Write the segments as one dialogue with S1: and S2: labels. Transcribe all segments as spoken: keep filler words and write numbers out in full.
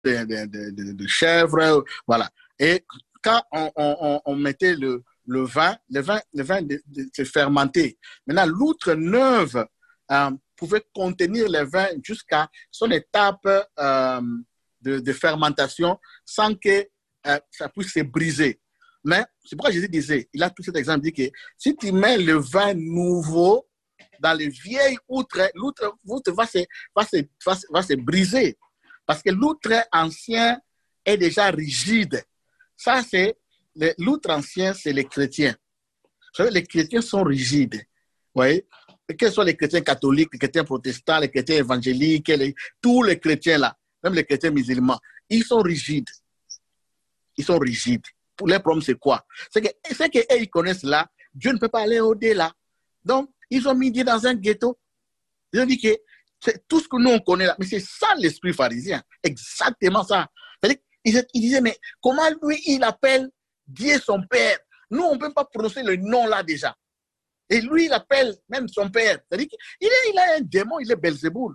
S1: de, de, de, de chèvre, voilà. Et quand on, on, on mettait le, le vin, le vin, le vin de, de, de fermenté. Maintenant, l'outre neuve euh, pouvait contenir le vin jusqu'à son étape euh, de, de fermentation sans que euh, ça puisse se briser. Mais c'est pourquoi Jésus disait, il a tout cet exemple, il dit que si tu mets le vin nouveau dans les vieilles outres, l'outre, l'outre va, se, va, se, va, se, va se briser. Parce que l'outre ancien est déjà rigide. Ça, c'est l'outre ancien, c'est les chrétiens. Vous savez, les chrétiens sont rigides. Vous voyez? Quels sont les chrétiens catholiques, les chrétiens protestants, les chrétiens évangéliques, les, tous les chrétiens là, même les chrétiens musulmans, ils sont rigides. Ils sont rigides. Pour les problèmes, c'est quoi? C'est que c'est qu'eux, ils connaissent là, Dieu ne peut pas aller au-delà. Donc, ils ont mis Dieu dans un ghetto. Ils ont dit que c'est tout ce que nous, on connaît là. Mais c'est ça l'esprit pharisien. Exactement ça. C'est-à-dire, il, il disait, mais comment lui, il appelle Dieu son Père? Nous, on ne peut pas prononcer le nom là déjà. Et lui, il appelle même son Père. C'est-à-dire qu'il il a un démon, il est Belzéboul.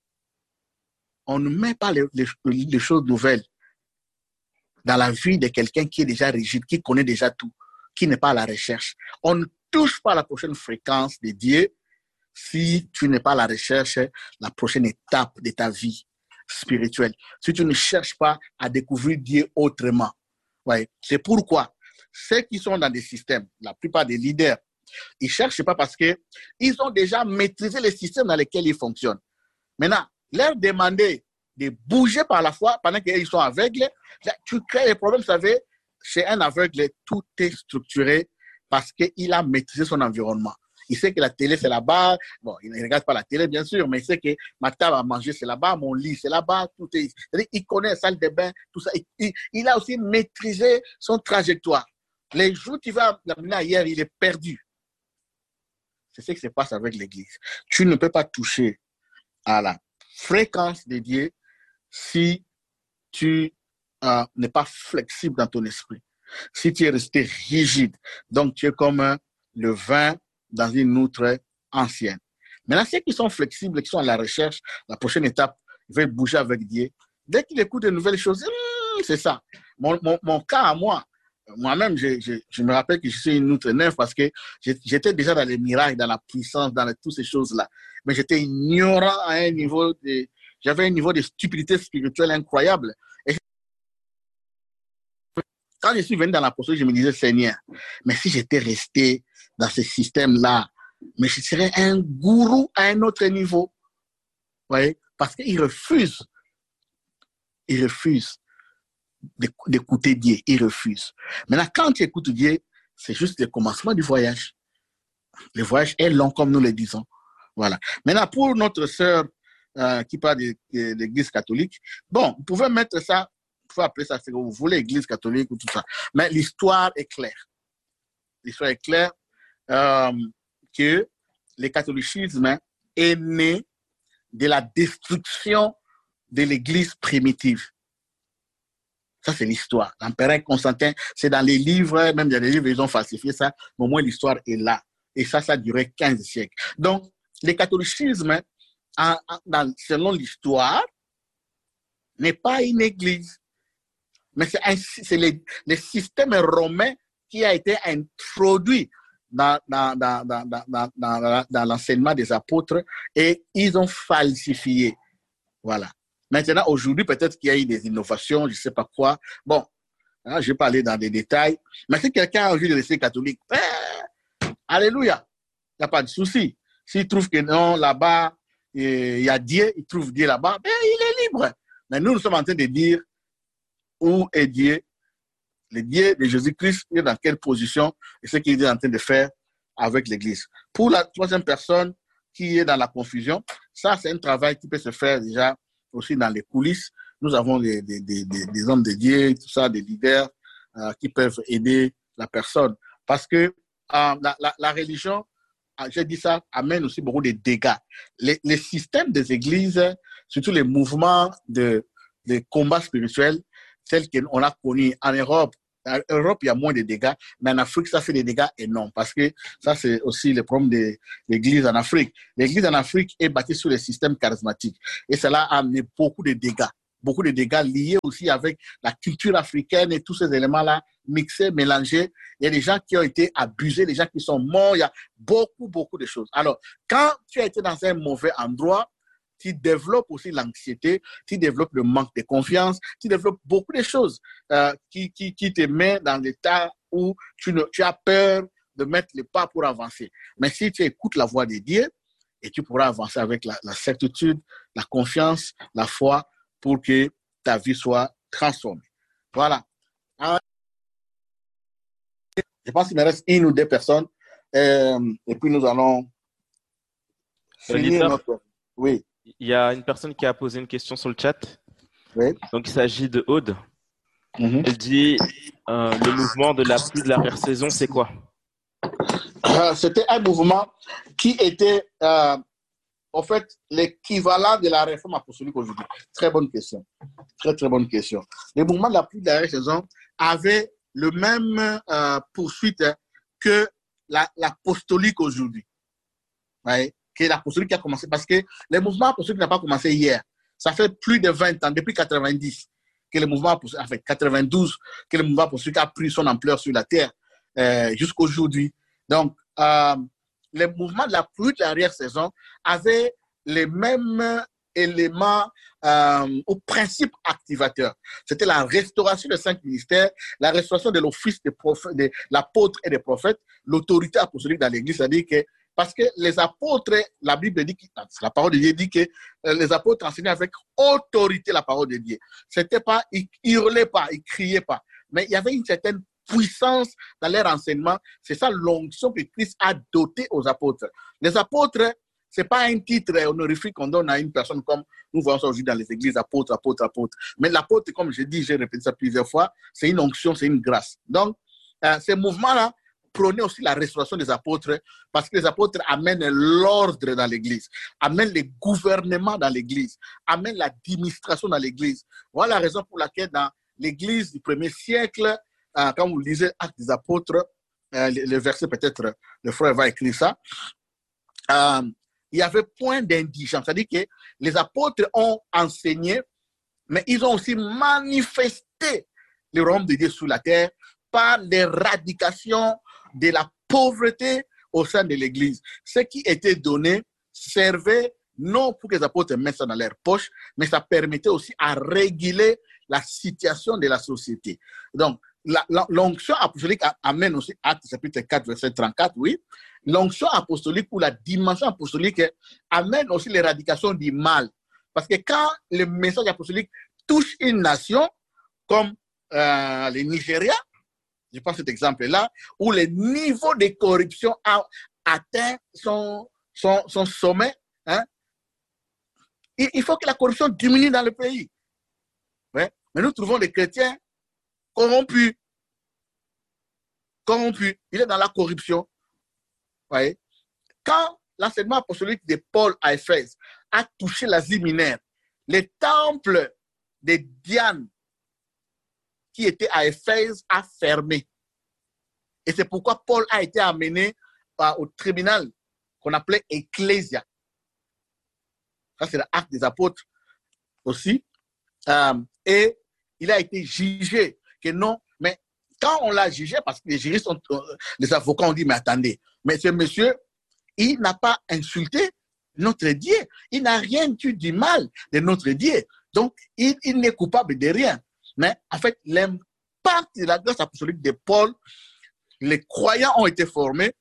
S1: On ne met pas les, les, les choses nouvelles dans la vie de quelqu'un qui est déjà rigide, qui connaît déjà tout, qui n'est pas à la recherche. On ne touche pas à la prochaine fréquence de Dieu si tu n'es pas à la recherche de la prochaine étape de ta vie spirituelle. Si tu ne cherches pas à découvrir Dieu autrement. Ouais. C'est pourquoi ceux qui sont dans des systèmes, la plupart des leaders, ils ne cherchent pas parce qu'ils ont déjà maîtrisé les systèmes dans lesquels ils fonctionnent. Maintenant, leur demander de bouger par la foi pendant qu'ils sont aveugles, tu crées des problèmes. Vous savez, chez un aveugle, tout est structuré parce qu'il a maîtrisé son environnement. Il sait que la télé, c'est là-bas. Bon, il ne regarde pas la télé, bien sûr, mais il sait que ma table à manger, c'est là-bas, mon lit, c'est là-bas. Tout est... C'est-à-dire, il connaît la salle de bain, tout ça. Il, il, il a aussi maîtrisé son trajectoire. Les jours tu vas l'amener ailleurs, il est perdu. C'est ce qui se passe avec l'Église. Tu ne peux pas toucher à la fréquence de Dieu si tu euh, n'es pas flexible dans ton esprit. Si tu es resté rigide, donc tu es comme euh, le vin dans une outre ancienne. Maintenant, ceux qui sont flexibles, qui sont à la recherche, la prochaine étape, ils veulent bouger avec Dieu. Dès qu'ils écoutent de nouvelles choses, hum, c'est ça. Mon, mon, mon cas à moi, moi-même, je, je, je me rappelle que je suis une outre neuve parce que j'étais déjà dans les miracles, dans la puissance, dans les, toutes ces choses-là. Mais j'étais ignorant à un niveau de... J'avais un niveau de stupidité spirituelle incroyable. Et quand je suis venu dans l'apostole, je me disais, Seigneur, mais si j'étais resté dans ce système-là, mais je serais un gourou à un autre niveau. Vous voyez? Parce qu'il refuse. Il refuse d'écouter Dieu. Il refuse. Maintenant, quand tu écoutes Dieu, c'est juste le commencement du voyage. Le voyage est long, comme nous le disons. Voilà. Maintenant, pour notre sœur euh, qui parle de, de, de l'Église catholique, bon, vous pouvez mettre ça, vous pouvez appeler ça ce que vous voulez, Église catholique ou tout ça. Mais l'histoire est claire. L'histoire est claire euh, que le catholicisme est né de la destruction de l'Église primitive. Ça, c'est l'histoire. L'empereur Constantin, c'est dans les livres, même dans les livres, ils ont falsifié ça, mais au moins l'histoire est là. Et ça, ça a duré quinze siècles. Donc, le catholicisme, en, en, dans, selon l'histoire, n'est pas une église. Mais c'est, un, c'est le, le système romain qui a été introduit dans, dans, dans, dans, dans, dans, dans, dans l'enseignement des apôtres et ils ont falsifié. Voilà. Maintenant, aujourd'hui, peut-être qu'il y a eu des innovations, je ne sais pas quoi. Bon, hein, je vais pas aller dans des détails. Mais si quelqu'un a envie de rester catholique, eh, alléluia, il n'y a pas de souci. S'il trouve que non, là-bas, il y a Dieu, il trouve Dieu là-bas, ben, il est libre. Mais nous, nous sommes en train de dire où est Dieu, le Dieu de Jésus-Christ, il est dans quelle position et ce qu'il est en train de faire avec l'Église. Pour la troisième personne qui est dans la confusion, ça, c'est un travail qui peut se faire déjà aussi dans les coulisses. Nous avons des, des, des, des hommes de Dieu, tout ça, des leaders euh, qui peuvent aider la personne. Parce que euh, la, la, la religion, j'ai dit ça, amène aussi beaucoup de dégâts. Les, les systèmes des églises, surtout les mouvements de, de combat spirituel, tels qu'on a connus en Europe. En Europe, il y a moins de dégâts, mais en Afrique, ça fait des dégâts énormes parce que ça, c'est aussi le problème de l'église en Afrique. L'église en Afrique est bâtie sur les systèmes charismatiques et cela a amené beaucoup de dégâts, beaucoup de dégâts liés aussi avec la culture africaine et tous ces éléments-là mixés, mélangés. Il y a des gens qui ont été abusés, des gens qui sont morts. Il y a beaucoup, beaucoup de choses. Alors, quand tu as été dans un mauvais endroit, tu développes aussi l'anxiété, tu développes le manque de confiance, tu développes beaucoup de choses euh, qui, qui, qui te mettent dans l'état où tu, ne, tu as peur de mettre les pas pour avancer. Mais si tu écoutes la voix de Dieu, et tu pourras avancer avec la, la certitude, la confiance, la foi pour que ta vie soit transformée. Voilà. Alors, je pense qu'il me reste une ou deux personnes euh, et puis nous allons finir notre... Oui.
S2: Il y a une personne qui a posé une question sur le chat.
S1: Oui.
S2: Donc, il s'agit de Aude.
S1: Mm-hmm.
S2: Elle dit euh, le mouvement de la pluie de l'arrière-saison, c'est quoi?
S1: euh, C'était un mouvement qui était, euh, en fait, l'équivalent de la réforme apostolique aujourd'hui. Très bonne question. Très, très bonne question. Le mouvement de la pluie de l'arrière-saison avait le même euh, poursuite que l'apostolique la, aujourd'hui. Ouais. Que l'apostolique qui a commencé, parce que le mouvement apostolique n'a pas commencé hier. Ça fait plus de vingt ans, depuis quatre-vingt-dix, que le mouvement apostolique, enfin quatre-vingt-douze, que le mouvement apostolique a pris son ampleur sur la terre, euh, jusqu'aujourd'hui. Donc, euh, le mouvement de la pluie de l'arrière-saison avait les mêmes éléments euh, au principe activateur. C'était la restauration des cinq ministères, la restauration de l'office de, de l'apôtre et des prophètes, l'autorité apostolique dans l'Église, c'est-à-dire que parce que les apôtres, la Bible dit, la parole de Dieu dit que les apôtres enseignaient avec autorité la parole de Dieu. C'était pas, ils hurlaient pas, ils criaient pas. Mais il y avait une certaine puissance dans leur enseignement. C'est ça l'onction que Christ a dotée aux apôtres. Les apôtres, c'est pas un titre honorifique qu'on donne à une personne comme nous voyons ça aujourd'hui dans les églises, apôtres, apôtres, apôtres. Mais l'apôtre, comme je dis, j'ai répété ça plusieurs fois, c'est une onction, c'est une grâce. Donc, euh, ces mouvements-là prôner aussi la restauration des apôtres, parce que les apôtres amènent l'ordre dans l'église, amènent le gouvernement dans l'église, amènent l'administration dans l'église. Voilà la raison pour laquelle dans l'église du premier siècle, euh, quand vous lisez Actes des apôtres, euh, le, le verset peut-être, le frère va écrire ça, euh, il y avait point d'indigence, c'est-à-dire que les apôtres ont enseigné, mais ils ont aussi manifesté le royaume de Dieu sur la terre par l'éradication de la pauvreté au sein de l'Église. Ce qui était donné servait non pour que les apôtres mettent ça dans leur poche, mais ça permettait aussi à réguler la situation de la société. Donc, l'onction apostolique amène aussi, Actes chapitre quatre, verset trente-quatre, oui, l'onction apostolique ou la dimension apostolique amène aussi l'éradication du mal. Parce que quand le message apostolique touche une nation, comme euh, le Nigeria, je prends cet exemple-là, où le niveau de corruption a atteint son, son, son sommet. Hein? Il, il faut que la corruption diminue dans le pays. Ouais? Mais nous trouvons les chrétiens corrompus. Corrompus. Il est dans la corruption. Ouais? Quand l'enseignement apostolique de Paul à Éphèse a touché l'Asie mineure, les temples de Diane qui était à Éphèse a fermé. Et c'est pourquoi Paul a été amené uh, au tribunal qu'on appelait Ecclésia. Ça, c'est l'acte des apôtres aussi. Um, et il a été jugé que non, mais quand on l'a jugé, parce que les juristes, ont, euh, les avocats ont dit, mais attendez, mais ce monsieur, il n'a pas insulté notre Dieu. Il n'a rien dit du mal de notre Dieu. Donc, il, il n'est coupable de rien. Mais en fait, l'impact de la grâce apostolique de Paul, les croyants ont été formés,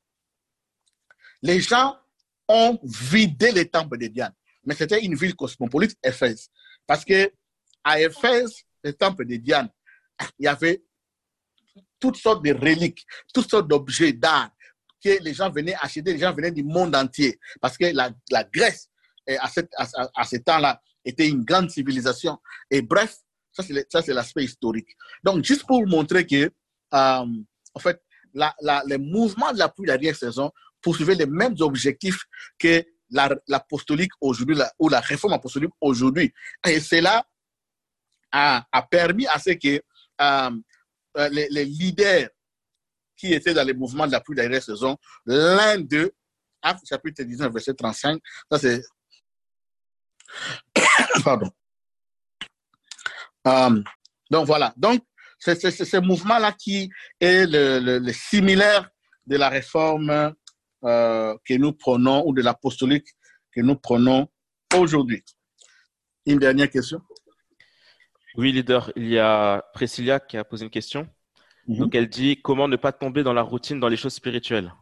S1: les gens ont vidé les temples de Diane. Mais c'était une ville cosmopolite, Éphèse. Parce que à Éphèse, le temple de Diane, il y avait toutes sortes de reliques, toutes sortes d'objets d'art que les gens venaient acheter, les gens venaient du monde entier. Parce que la, la Grèce, à, cette, à, à ce temps-là, était une grande civilisation. Et bref, ça c'est l'aspect historique. Donc, juste pour vous montrer que, euh, en fait, la, la, les mouvements de la pluie d'arrière-saison poursuivaient les mêmes objectifs que l'apostolique la, aujourd'hui, la, ou la réforme apostolique aujourd'hui. Et cela a, a permis à ce que euh, les, les leaders qui étaient dans les mouvements de la pluie d'arrière-saison, l'un d'eux, Actes chapitre dix-neuf, verset trente-cinq, ça c'est... Pardon. Euh, donc voilà. Donc, c'est ce mouvement-là qui est le, le, le similaire de la réforme euh, que nous prenons ou de l'apostolique que nous prenons aujourd'hui. Une dernière question.
S2: Oui, leader, il y a Priscilla qui a posé une question. Mm-hmm. Donc, elle dit comment ne pas tomber dans la routine dans les choses spirituelles.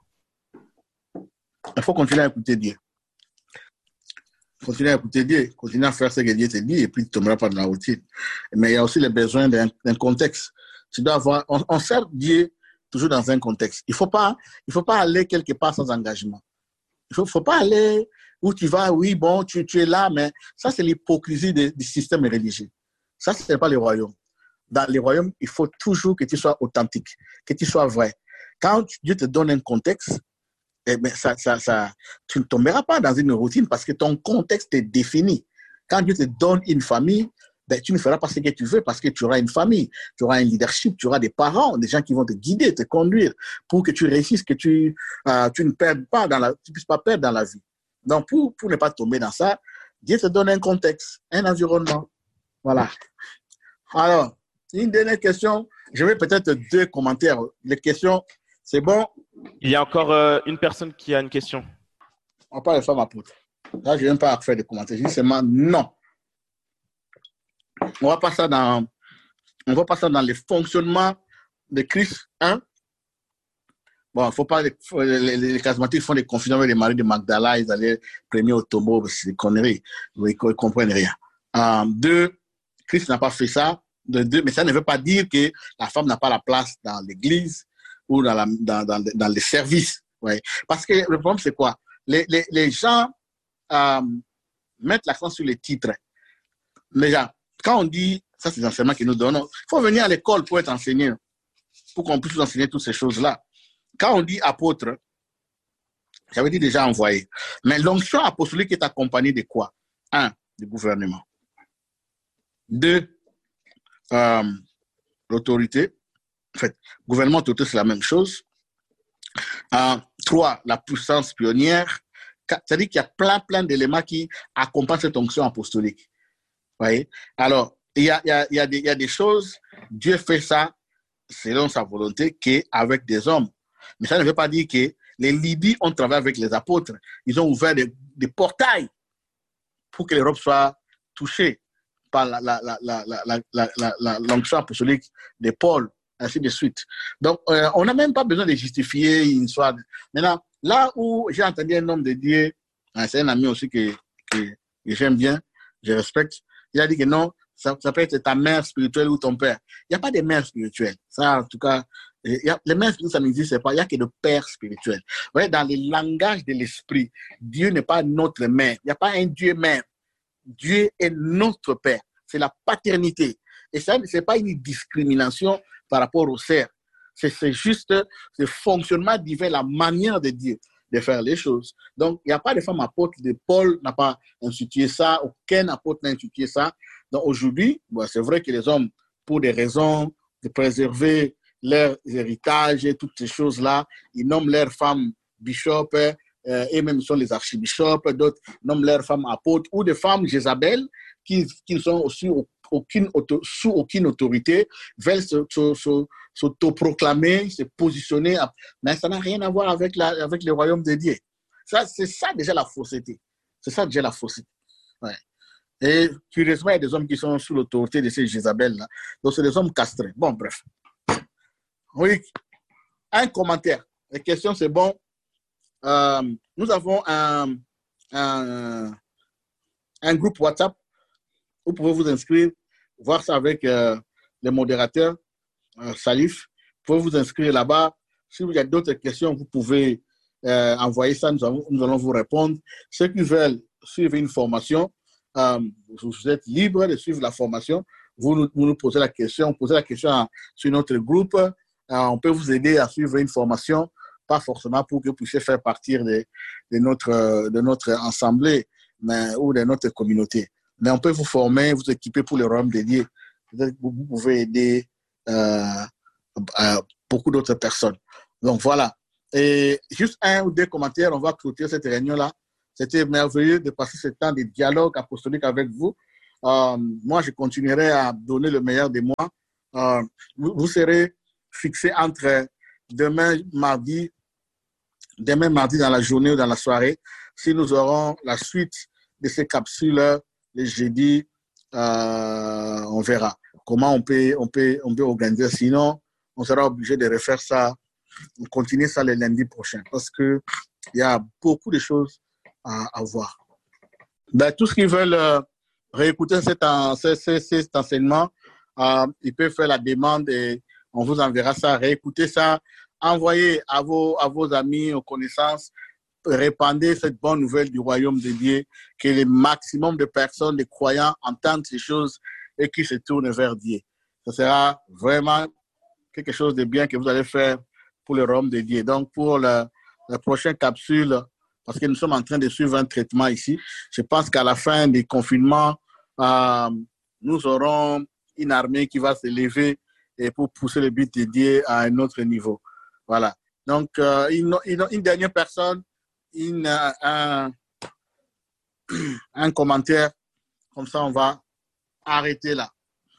S1: Il faut continuer à écouter Dieu. Continuer à écouter Dieu, continuer à faire ce que Dieu te dit et puis tu ne tomberas pas dans la routine. Mais il y a aussi le besoin d'un contexte. Tu dois avoir, on, on sert Dieu toujours dans un contexte. Il ne faut pas, il faut pas aller quelque part sans engagement. Il ne faut, faut pas aller où tu vas, oui, bon, tu, tu es là, mais ça, c'est l'hypocrisie du système religieux. Ça, ce n'est pas le royaume. Dans les royaumes, il faut toujours que tu sois authentique, que tu sois vrai. Quand Dieu te donne un contexte, eh bien, ça, ça, ça, tu ne tomberas pas dans une routine parce que ton contexte est défini. Quand Dieu te donne une famille, ben, tu ne feras pas ce que tu veux parce que tu auras une famille, tu auras un leadership, tu auras des parents, des gens qui vont te guider, te conduire pour que tu réussisses, que tu, euh, tu ne perdes pas dans la, tu puisses pas perdre dans la vie. Donc, pour, pour ne pas tomber dans ça, Dieu te donne un contexte, un environnement. Voilà. Alors, une dernière question. Je vais peut-être deux commentaires. Les questions, c'est bon?
S2: Il y a encore euh, une personne qui a une question.
S1: On parle de femmes apôtres. Là, je n'ai même pas à faire de commentaires. Je dis seulement non. On va pas ça dans, on va pas ça dans le fonctionnement de Christ. Hein? Bon, il ne faut pas, les, les, les charismatiques font des confusions avec les maris de Magdala, ils allaient premier au tombeau, c'est des conneries. Ils ne comprennent rien. Euh, deux, Christ n'a pas fait ça. De deux, mais ça ne veut pas dire que la femme n'a pas la place dans l'église ou dans, la, dans, dans, dans les services. Ouais. Parce que le problème, c'est quoi? Les, les, les gens euh, mettent l'accent sur les titres. Les gens, quand on dit, ça c'est l'enseignement que nous donnons, il faut venir à l'école pour être enseigné, pour qu'on puisse enseigner toutes ces choses-là. Quand on dit apôtre, ça veut dire déjà envoyé. Mais l'onction apostolique est accompagnée de quoi? Un, du gouvernement. Deux, euh, l'autorité. En fait, gouvernement, autorité, c'est la même chose. Euh, trois, la puissance pionnière. C'est-à-dire qu'il y a plein, plein d'éléments qui accompagnent cette onction apostolique. Vous voyez? Alors, il y a, il y a, il y a des, il y a des choses, Dieu fait ça selon sa volonté qu'avec des hommes. Mais ça ne veut pas dire que les Libyens ont travaillé avec les apôtres. Ils ont ouvert des, des portails pour que l'Europe soit touchée par la, la, la, la, la, la, la, la, la, l'onction apostolique de Paul, ainsi de suite. Donc, euh, on n'a même pas besoin de justifier une histoire. Maintenant, là où j'ai entendu un homme de Dieu, hein, c'est un ami aussi que, que, que j'aime bien, je respecte, il a dit que non, ça, ça peut être ta mère spirituelle ou ton père. Il n'y a pas de mère spirituelle. Ça, en tout cas, il y a, les mères spirituelles, ça n'existe pas. Il n'y a que de père spirituel. Vous voyez, dans le langage de l'esprit, Dieu n'est pas notre mère. Il n'y a pas un Dieu mère. Dieu est notre père. C'est la paternité. Et ça, ce n'est pas une discrimination par rapport au cerf. C'est juste le fonctionnement divin, la manière de Dieu de faire les choses. Donc, il n'y a pas de femme apôtre. De Paul n'a pas institué ça. Aucun apôtre n'a institué ça. Donc, aujourd'hui, bon, c'est vrai que les hommes, pour des raisons de préserver leur héritage et toutes ces choses-là, ils nomment leurs femmes bishop, euh, et même ils sont les archibishops, d'autres nomment leurs femmes apôtres, ou des femmes Jézabel qui, qui sont aussi aucune, sous aucune autorité, veulent s'autoproclamer, se positionner, mais ça n'a rien à voir avec, la, avec le royaume de Dieu. C'est ça déjà la fausseté. C'est ça déjà la fausseté. Ouais. Et curieusement, il y a des hommes qui sont sous l'autorité de ces Jézabel-là. Donc, c'est des hommes castrés. Bon, bref. Oui, un commentaire. La question, c'est bon. Euh, nous avons un, un, un groupe WhatsApp. Vous pouvez vous inscrire, voir ça avec euh, les modérateurs, euh, Salif. Vous pouvez vous inscrire là-bas. Si vous avez d'autres questions, vous pouvez euh, envoyer ça. Nous, avons, nous allons vous répondre. Ceux qui veulent suivre une formation, euh, vous êtes libre de suivre la formation. Vous nous, vous nous posez la question. Posez la question à, sur notre groupe. Euh, on peut vous aider à suivre une formation, pas forcément pour que vous puissiez faire partie de, de, notre, de notre assemblée mais, ou de notre communauté. Mais on peut vous former, vous équiper pour le royaume de Dieu. Vous pouvez aider euh, euh, beaucoup d'autres personnes. Donc voilà. Et juste un ou deux commentaires, on va clôturer cette réunion-là. C'était merveilleux de passer ce temps de dialogue apostolique avec vous. euh, moi, je continuerai à donner le meilleur de moi. Euh, vous, vous serez fixé entre demain, mardi, demain, mardi dans la journée ou dans la soirée, si nous aurons la suite de ces capsules le jeudi, euh, on verra comment on peut, on, peut, on peut organiser. Sinon, on sera obligé de refaire ça, continuer ça le lundi prochain parce qu'il y a beaucoup de choses à, à voir. Ben, tous qui veulent euh, réécouter cet, en, cet, cet, cet enseignement, euh, ils peuvent faire la demande et on vous enverra ça, réécoutez ça, envoyez à vos, à vos amis, aux connaissances, répandez cette bonne nouvelle du royaume de Dieu, que le maximum de personnes, de croyants, entendent ces choses et qui se tournent vers Dieu. Ce sera vraiment quelque chose de bien que vous allez faire pour le royaume de Dieu. Donc, pour la, la prochaine capsule, parce que nous sommes en train de suivre un traitement ici, je pense qu'à la fin du confinement, euh, nous aurons une armée qui va se lever et pour pousser le but de Dieu à un autre niveau. Voilà. Donc, euh, une, une, une dernière personne, une, un, un commentaire, comme ça on va arrêter là.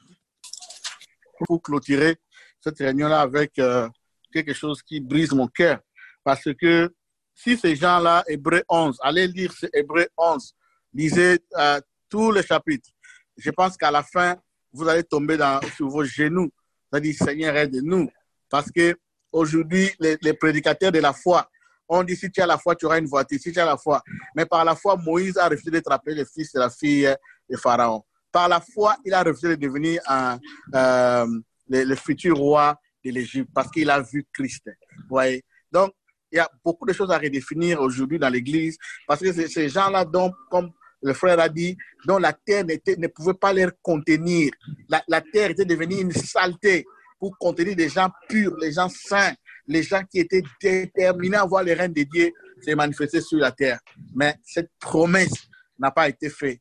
S1: Pour clôturer cette réunion-là avec euh, quelque chose qui brise mon cœur. Parce que si ces gens-là, Hébreux onze, allez lire ce Hébreux onze, lisez euh, tous les chapitres. Je pense qu'à la fin, vous allez tomber dans, sur vos genoux. Vous allez dire, Seigneur, aide-nous. Parce qu'aujourd'hui, les, les prédicateurs de la foi, on dit, si tu as la foi, tu auras une voiture. Si tu as la foi. Mais par la foi, Moïse a refusé d'être appelé le fils de la fille de Pharaon. Par la foi, il a refusé de devenir un, euh, le, le futur roi de l'Égypte parce qu'il a vu Christ. Ouais. Donc, il y a beaucoup de choses à redéfinir aujourd'hui dans l'Église parce que c'est ces gens-là, dont, comme le frère a dit, dont la terre ne pouvait pas les contenir. La, la terre était devenue une saleté pour contenir des gens purs, les gens saints, les gens qui étaient déterminés à voir les règnes de Dieu se manifester sur la terre. Mais cette promesse n'a pas été faite,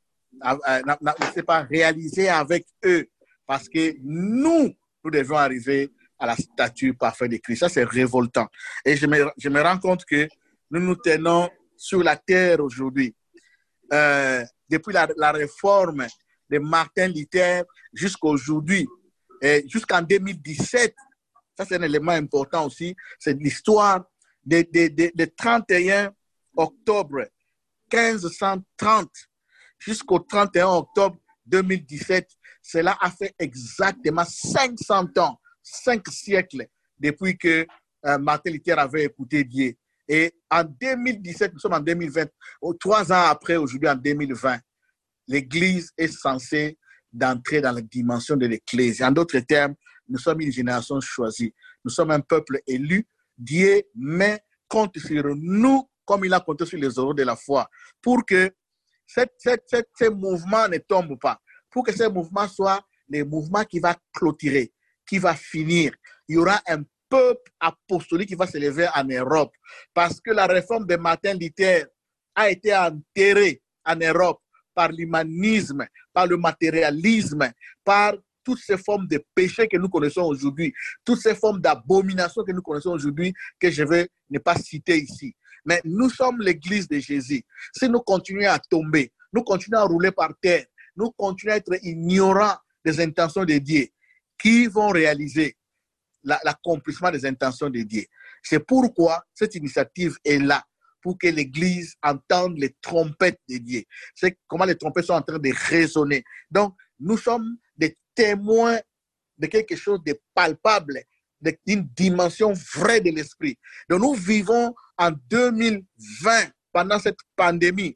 S1: ne s'est pas réalisée avec eux parce que nous, nous devons arriver à la stature parfaite de Christ. Ça, c'est révoltant. Et je me, je me rends compte que nous nous tenons sur la terre aujourd'hui. Euh, depuis la, la réforme de Martin Luther jusqu'à aujourd'hui, et jusqu'en deux mille dix-sept, ça c'est un élément important aussi, c'est l'histoire de, de, de, de trente et un octobre quinze cent trente jusqu'au trente et un octobre deux mille dix-sept. Cela a fait exactement cinq cents ans, cinq siècles depuis que euh, Martin Luther avait écouté Dieu. Et en deux mille dix-sept, nous sommes en deux mille vingt, trois ans après, aujourd'hui en deux mille vingt, l'Église est censée d'entrer dans la dimension de l'Église. En d'autres termes, nous sommes une génération choisie. Nous sommes un peuple élu. Dieu met compte sur nous comme il a compté sur les euros de la foi pour que cette, cette, cette, ces mouvements ne tombent pas, pour que ces mouvements soient les mouvements qui vont clôturer, qui vont finir. Il y aura un peuple apostolique qui va se lever en Europe parce que la réforme de Martin Luther a été enterrée en Europe par l'humanisme, par le matérialisme, par toutes ces formes de péché que nous connaissons aujourd'hui, toutes ces formes d'abomination que nous connaissons aujourd'hui, que je vais ne pas citer ici. Mais nous sommes l'Église de Jésus. Si nous continuons à tomber, nous continuons à rouler par terre, nous continuons à être ignorants des intentions de Dieu, qui vont réaliser l'accomplissement des intentions de Dieu. C'est pourquoi cette initiative est là, pour que l'Église entende les trompettes de Dieu. C'est comment les trompettes sont en train de résonner. Donc, nous sommes des témoins de quelque chose de palpable, d'une dimension vraie de l'esprit. Donc, nous vivons en deux mille vingt, pendant cette pandémie.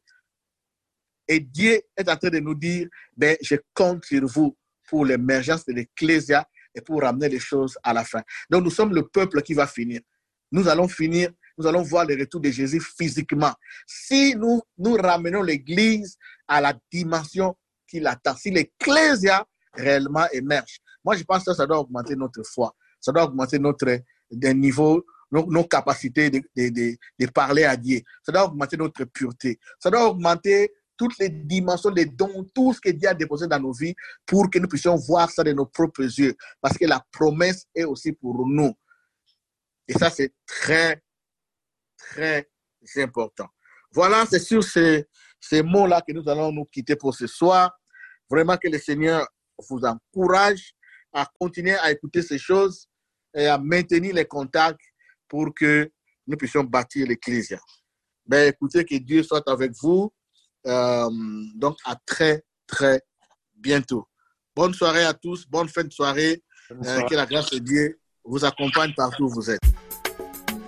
S1: Et Dieu est en train de nous dire, ben, je compte sur vous pour l'émergence de l'Ecclésia et pour ramener les choses à la fin. Donc, nous sommes le peuple qui va finir. Nous allons finir, nous allons voir le retour de Jésus physiquement. Si nous, nous ramenons l'Église à la dimension qu'il attend, si l'Ecclésia réellement émerge. Moi, je pense que ça doit augmenter notre foi. Ça doit augmenter notre niveau, nos, nos capacités de, de, de, de parler à Dieu. Ça doit augmenter notre pureté. Ça doit augmenter toutes les dimensions, les dons, tout ce que Dieu a déposé dans nos vies pour que nous puissions voir ça de nos propres yeux. Parce que la promesse est aussi pour nous. Et ça, c'est très, très important. Voilà, c'est sur ces, ces mots-là que nous allons nous quitter pour ce soir. Vraiment que le Seigneur vous encourage à continuer à écouter ces choses et à maintenir les contacts pour que nous puissions bâtir l'Ecclésia. Ben, écoutez, que Dieu soit avec vous. Euh, donc, à très, très bientôt. Bonne soirée à tous, bonne fin de soirée. Euh, que la grâce de Dieu vous accompagne partout où vous êtes.